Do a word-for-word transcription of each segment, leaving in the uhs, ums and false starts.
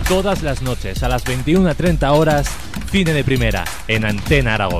Todas las noches a las veintiuna treinta horas, Cine de Primera, en Antena Aragón.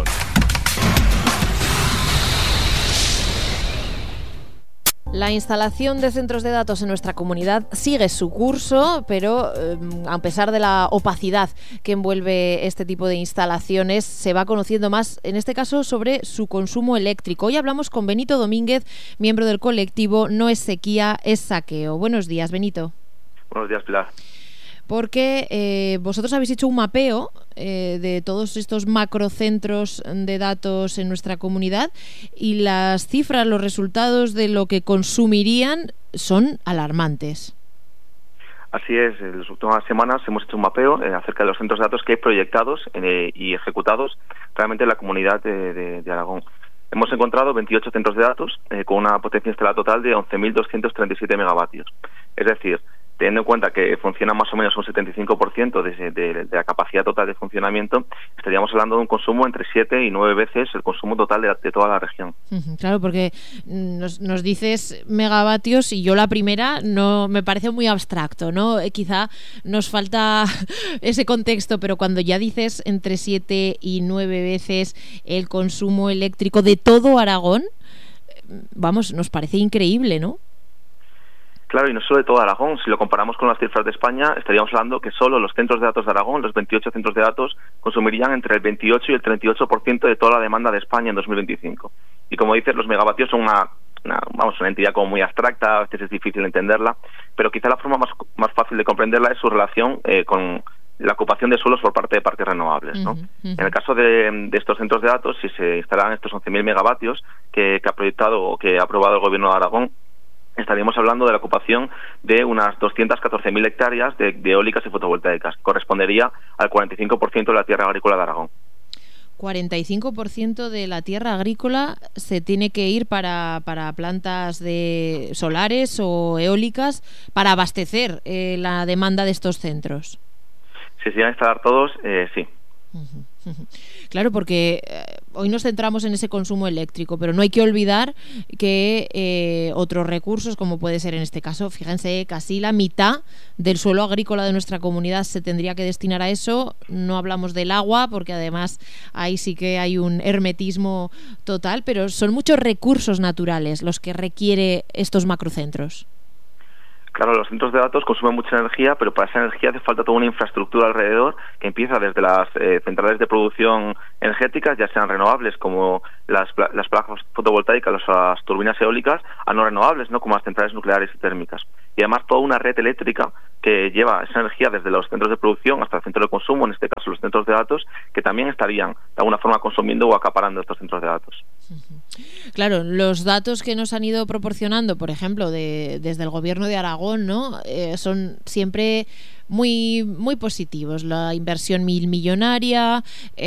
La instalación de centros de datos en nuestra comunidad sigue su curso, pero eh, a pesar de la opacidad que envuelve este tipo de instalaciones, se va conociendo más, en este caso, sobre su consumo eléctrico. Hoy hablamos con Benito Domínguez, miembro del colectivo No es Sequía, es Saqueo. Buenos días, Benito. Buenos días, Pilar. Porque eh, vosotros habéis hecho un mapeo eh, de todos estos macrocentros de datos en nuestra comunidad y las cifras, los resultados de lo que consumirían son alarmantes. Así es, en las últimas semanas hemos hecho un mapeo eh, acerca de los centros de datos que hay proyectados eh, y ejecutados realmente en la comunidad de, de, de Aragón. Hemos encontrado veintiocho centros de datos eh, con una potencia instalada total de once mil doscientos treinta y siete megavatios. Es decir, teniendo en cuenta que funciona más o menos un setenta y cinco por ciento de, de, de la capacidad total de funcionamiento, estaríamos hablando de un consumo entre siete y nueve veces el consumo total de, de toda la región. Claro, porque nos, nos dices megavatios y yo la primera no me parece muy abstracto, ¿no? Eh, quizá nos falta ese contexto, pero cuando ya dices entre siete y nueve veces el consumo eléctrico de todo Aragón, vamos, nos parece increíble, ¿no? Claro, y no solo de todo Aragón. Si lo comparamos con las cifras de España, estaríamos hablando que solo los centros de datos de Aragón, los veintiocho centros de datos, consumirían entre el veintiocho y el treinta y ocho por ciento de toda la demanda de España en dos mil veinticinco. Y como dices, los megavatios son una, una, vamos, una entidad como muy abstracta, a veces es difícil entenderla, pero quizá la forma más, más fácil de comprenderla es su relación eh, con la ocupación de suelos por parte de parques renovables, ¿no? Uh-huh, uh-huh. En el caso de, de estos centros de datos, si se instalan estos once mil megavatios que, que ha proyectado o que ha aprobado el Gobierno de Aragón, estaríamos hablando de la ocupación de unas doscientas catorce mil hectáreas de, de eólicas y fotovoltaicas. Correspondería al cuarenta y cinco por ciento de la tierra agrícola de Aragón. cuarenta y cinco por ciento de la tierra agrícola se tiene que ir para, para plantas de solares o eólicas para abastecer eh, la demanda de estos centros. Si se iban a instalar todos, eh, sí. Uh-huh. Claro, porque eh, hoy nos centramos en ese consumo eléctrico, pero no hay que olvidar que eh, otros recursos, como puede ser en este caso, fíjense, casi la mitad del suelo agrícola de nuestra comunidad se tendría que destinar a eso. No hablamos del agua, porque además ahí sí que hay un hermetismo total, pero son muchos recursos naturales los que requiere estos macrocentros. Claro, los centros de datos consumen mucha energía, pero para esa energía hace falta toda una infraestructura alrededor que empieza desde las eh, centrales de producción energéticas, ya sean renovables como las, las placas fotovoltaicas, las turbinas eólicas, a no renovables, no como las centrales nucleares y térmicas. Y además toda una red eléctrica que lleva esa energía desde los centros de producción hasta el centro de consumo, en este caso los centros de datos, que también estarían de alguna forma consumiendo o acaparando estos centros de datos. Claro, los datos que nos han ido proporcionando, por ejemplo, de, desde el Gobierno de Aragón, ¿no? Eh, son siempre muy muy positivos. La inversión mil millonaria,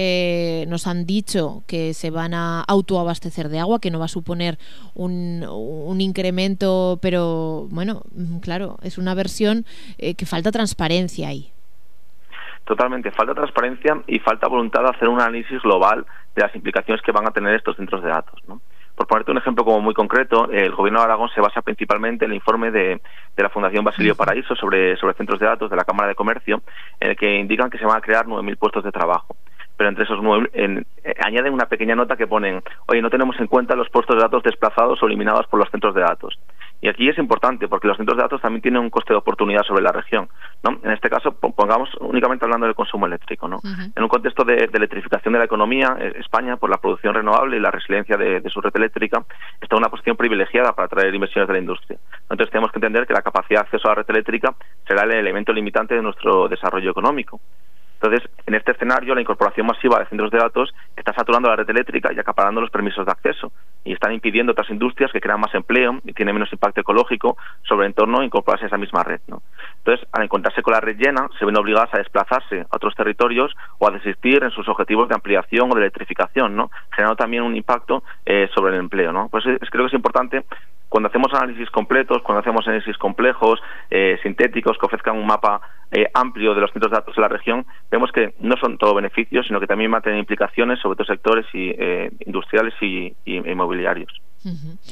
eh, nos han dicho que se van a autoabastecer de agua, que no va a suponer un, un incremento, pero bueno, claro, es una versión eh, que falta transparencia ahí. Totalmente, falta transparencia y falta voluntad de hacer un análisis global de las implicaciones que van a tener estos centros de datos, ¿no? Por ponerte un ejemplo como muy concreto, el Gobierno de Aragón se basa principalmente en el informe de, de la Fundación Basilio Paraíso sobre, sobre centros de datos de la Cámara de Comercio, en el que indican que se van a crear nueve mil puestos de trabajo. Pero entre esos nueve, en, eh, añaden una pequeña nota que ponen, oye, no tenemos en cuenta los puestos de datos desplazados o eliminados por los centros de datos. Y aquí es importante porque los centros de datos también tienen un coste de oportunidad sobre la región, ¿no? En este caso, pongamos únicamente hablando del consumo eléctrico, ¿no? Uh-huh. En un contexto de, de electrificación de la economía, eh, España, por la producción renovable y la resiliencia de, de su red eléctrica, está en una posición privilegiada para atraer inversiones de la industria. Entonces tenemos que entender que la capacidad de acceso a la red eléctrica será el elemento limitante de nuestro desarrollo económico. Entonces, en este escenario, la incorporación masiva de centros de datos está saturando la red eléctrica y acaparando los permisos de acceso, y están impidiendo otras industrias que crean más empleo y tienen menos impacto ecológico sobre el entorno incorporarse a esa misma red, ¿no? Entonces, al encontrarse con la red llena, se ven obligadas a desplazarse a otros territorios o a desistir en sus objetivos de ampliación o de electrificación, ¿no? Generando también un impacto eh, sobre el empleo, ¿no? Pues es, creo que es importante, cuando hacemos análisis completos, cuando hacemos análisis complejos, eh, sintéticos, que ofrezcan un mapa eh, amplio de los centros de datos de la región, vemos que no son todo beneficios, sino que también van a tener implicaciones sobre otros sectores y, eh, industriales y, y inmobiliarios. Uh-huh.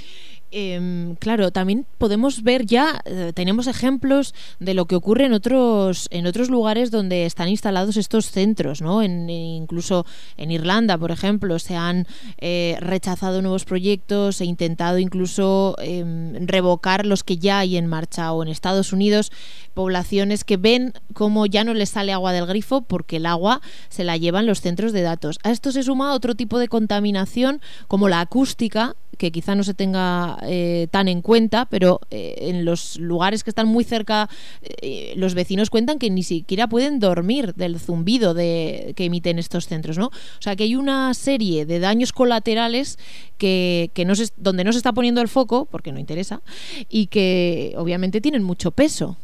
Eh, claro, también podemos ver ya, eh, tenemos ejemplos de lo que ocurre en otros en otros lugares donde están instalados estos centros, ¿no? En, incluso en Irlanda, por ejemplo, se han eh, rechazado nuevos proyectos e intentado incluso eh, revocar los que ya hay en marcha, o en Estados Unidos, poblaciones que ven cómo ya no les sale agua del grifo porque el agua se la llevan los centros de datos. A esto se suma otro tipo de contaminación como la acústica, que quizá no se tenga eh, tan en cuenta, pero eh, en los lugares que están muy cerca, eh, los vecinos cuentan que ni siquiera pueden dormir del zumbido de, que emiten estos centros, ¿no? O sea, que hay una serie de daños colaterales que, que no se, donde no se está poniendo el foco, porque no interesa, y que obviamente tienen mucho peso.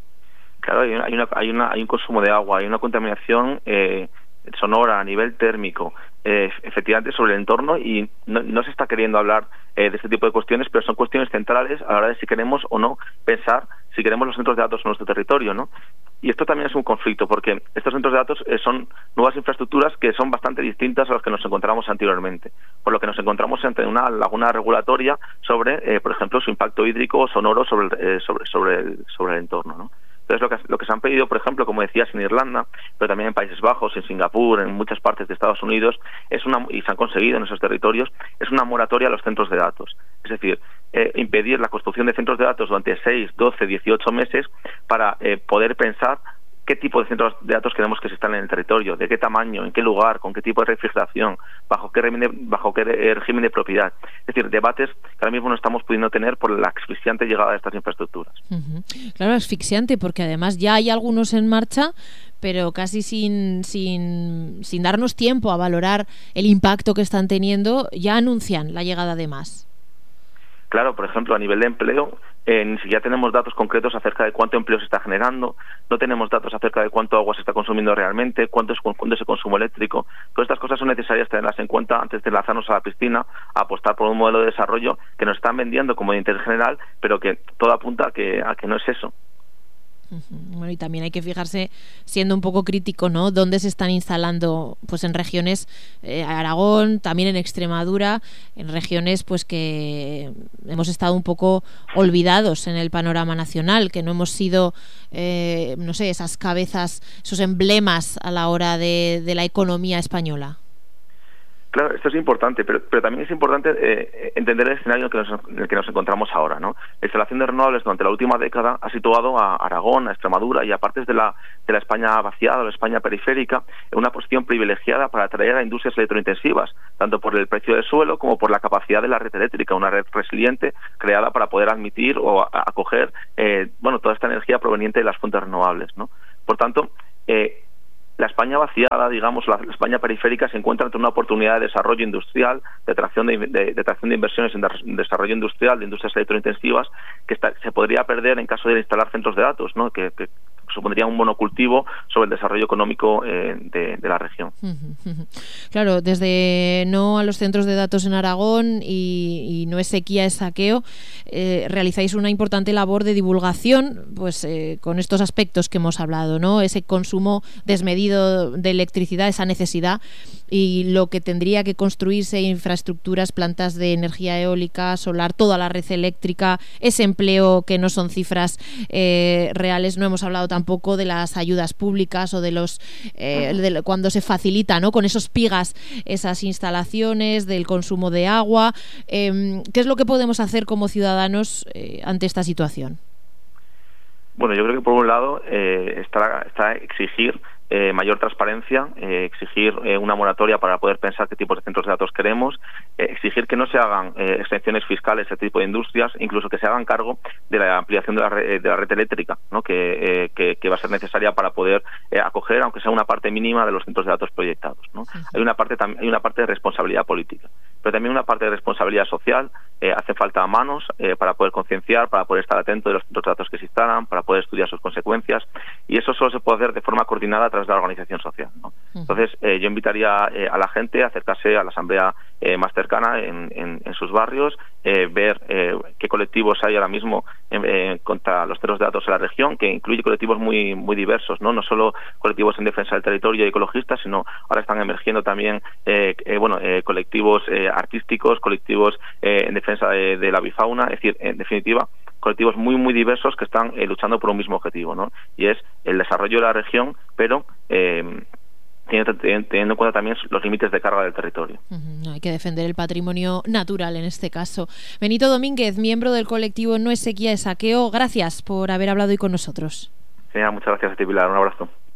Claro, hay, una, hay, una, hay, una, hay un consumo de agua, hay una contaminación eh, sonora a nivel térmico, eh, efectivamente sobre el entorno, y no, no se está queriendo hablar eh, de este tipo de cuestiones, pero son cuestiones centrales a la hora de si queremos o no pensar si queremos los centros de datos en nuestro territorio, ¿no? Y esto también es un conflicto, porque estos centros de datos eh, son nuevas infraestructuras que son bastante distintas a las que nos encontramos anteriormente, por lo que nos encontramos ante una laguna regulatoria sobre, eh, por ejemplo, su impacto hídrico o sonoro sobre el, eh, sobre, sobre, el, sobre el entorno, ¿no? Entonces, lo que, lo que se han pedido, por ejemplo, como decías, en Irlanda, pero también en Países Bajos, en Singapur, en muchas partes de Estados Unidos, es una, y se han conseguido en esos territorios, es una moratoria a los centros de datos. Es decir, eh, impedir la construcción de centros de datos durante seis, doce, dieciocho meses para eh, poder pensar qué tipo de centros de datos queremos que se instalen en el territorio, de qué tamaño, en qué lugar, con qué tipo de refrigeración, bajo qué régimen de, bajo qué régimen de propiedad. Es decir, debates que ahora mismo no estamos pudiendo tener por la asfixiante llegada de estas infraestructuras. Uh-huh. Claro, asfixiante, porque además ya hay algunos en marcha, pero casi sin, sin, sin darnos tiempo a valorar el impacto que están teniendo, ya anuncian la llegada de más. Claro, por ejemplo, a nivel de empleo, eh, ni siquiera tenemos datos concretos acerca de cuánto empleo se está generando, no tenemos datos acerca de cuánto agua se está consumiendo realmente, cuánto es, cuánto es el consumo eléctrico. Todas estas cosas son necesarias tenerlas en cuenta antes de lanzarnos a la piscina, a apostar por un modelo de desarrollo que nos están vendiendo como de interés general, pero que todo apunta a que, a que no es eso. Bueno, y también hay que fijarse, siendo un poco crítico, ¿no?, dónde se están instalando, pues en regiones, eh, Aragón, también en Extremadura, en regiones pues que hemos estado un poco olvidados en el panorama nacional, que no hemos sido, eh, no sé, esas cabezas, esos emblemas a la hora de, de la economía española. Claro, esto es importante, pero, pero también es importante eh, entender el escenario en el, que nos, en el que nos encontramos ahora, ¿no? La instalación de renovables durante la última década ha situado a Aragón, a Extremadura y a partes de la, de la España vaciada, la España periférica, en una posición privilegiada para atraer a industrias electrointensivas, tanto por el precio del suelo como por la capacidad de la red eléctrica, una red resiliente creada para poder admitir o a, acoger eh, bueno, toda esta energía proveniente de las fuentes renovables, ¿no? Por tanto, eh, la España vaciada, digamos, la España periférica se encuentra ante una oportunidad de desarrollo industrial, de atracción de, de, de atracción de inversiones en de, desarrollo industrial, de industrias electrointensivas, que está, se podría perder en caso de instalar centros de datos, ¿no?, que, que supondría un monocultivo sobre el desarrollo económico eh, de, de la región. Claro, desde no a los centros de datos en Aragón y, y no es sequía, es saqueo, eh, realizáis una importante labor de divulgación, pues eh, con estos aspectos que hemos hablado, ¿no? Ese consumo desmedido de electricidad, esa necesidad, y lo que tendría que construirse, infraestructuras, plantas de energía eólica, solar, toda la red eléctrica, ese empleo que no son cifras eh, reales. No hemos hablado tampoco de las ayudas públicas o de los eh, de cuando se facilita, ¿no?, con esos pigas esas instalaciones, del consumo de agua. Eh, ¿Qué es lo que podemos hacer como ciudadanos eh, ante esta situación? Bueno, yo creo que por un lado eh, está, está exigir eh, mayor transparencia, eh, exigir eh, una moratoria para poder pensar qué tipos de centros de datos queremos, eh, exigir que no se hagan eh, exenciones fiscales a este tipo de industrias, incluso que se hagan cargo de la ampliación de la red, de la red eléctrica, ¿no?, que, eh, que, que va a ser necesaria para poder eh, acoger, aunque sea una parte mínima, de los centros de datos proyectados, ¿no? Sí, sí. Hay una parte hay una parte de responsabilidad política, pero también una parte de responsabilidad social. Eh, hace falta manos eh, para poder concienciar, para poder estar atento de los centros de datos que se instalan, para poder estudiar sus consecuencias, y eso solo se puede hacer de forma coordinada a través de la organización social, ¿no? Entonces, eh, yo invitaría eh, a la gente a acercarse a la asamblea eh, más cercana en, en, en sus barrios, eh, ver eh, qué colectivos hay ahora mismo en, eh, contra los centros de datos en la región, que incluye colectivos muy muy diversos, no no solo colectivos en defensa del territorio y ecologistas, sino ahora están emergiendo también eh, eh, bueno eh, colectivos eh, artísticos, colectivos eh, en defensa de, de la bifauna, es decir, en definitiva, colectivos muy muy diversos que están eh, luchando por un mismo objetivo, ¿no? Y es el desarrollo de la región, pero eh, teniendo, teniendo en cuenta también los límites de carga del territorio. Uh-huh. Hay que defender el patrimonio natural en este caso. Benito Domínguez, miembro del colectivo No es Sequía, es Saqueo, gracias por haber hablado hoy con nosotros. Sí, muchas gracias a ti, Pilar. Un abrazo.